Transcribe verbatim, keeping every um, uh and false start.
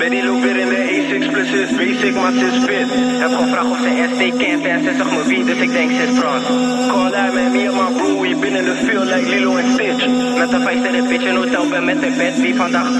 Benny loopt weer in de A zes plus is basic, maar ze is fit. Heb gevraagd of ze S T kent en ze zegt me wie, dus ik denk ze is Frans. Call out met me and my bro, we been in the field like Lilo and Stitch. Met een vijf sterren bitch in hotel, ben met de bed, wie vandaag